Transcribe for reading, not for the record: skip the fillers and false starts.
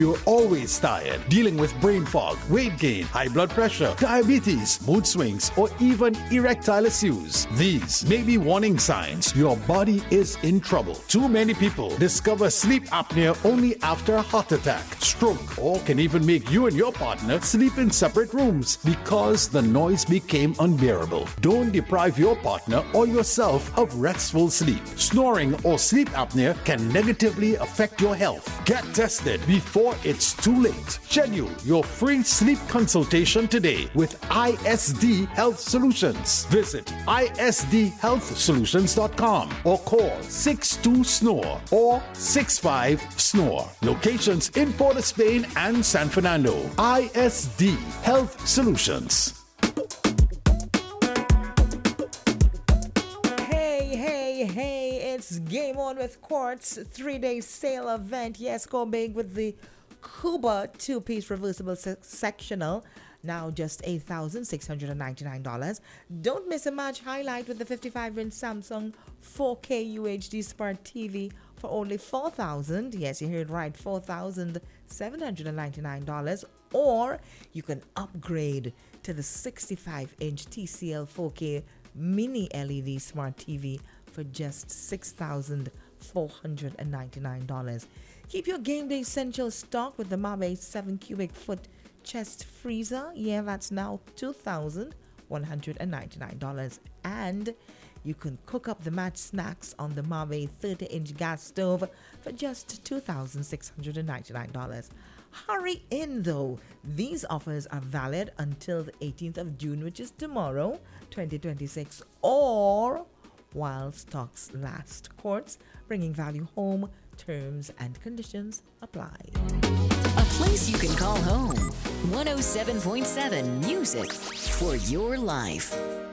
You're always tired, dealing with brain fog, weight gain, high blood pressure, diabetes, mood swings, or even erectile issues. These may be warning signs your body is in trouble. Too many people discover sleep apnea only after a heart attack, stroke, or can even make you and your partner sleep in separate rooms because the noise became unbearable. Don't deprive your partner or yourself of restful sleep. Snoring or sleep apnea can negatively affect your health. Get tested before it's too late. Schedule your free sleep consultation today with ISD Health Solutions. Visit isdhealthsolutions.com or call 62-SNORE or 65-SNORE. Locations in Port of Spain and San Fernando. ISD Health Solutions. Hey, it's Game On with Quartz 3-day sale event. Yes, go big with the Kuba 2-piece reversible sectional. Now just $8,699. Don't miss a match highlight with the 55-inch Samsung 4K UHD Smart TV for only $4,000. Yes, you heard right, $4,799. Or you can upgrade to the 65-inch TCL 4K Mini LED Smart TV for just $6,499. Keep your game day essentials stocked with the Mave 7 cubic foot chest freezer. Yeah, that's now $2,199. And you can cook up the match snacks on the Mave 30-inch gas stove for just $2,699. Hurry in though. These offers are valid until the 18th of June, which is tomorrow, 2026, or while stocks last. Quartz, bringing value home. Terms and conditions apply. A place you can call home. 107.7 Music for your life.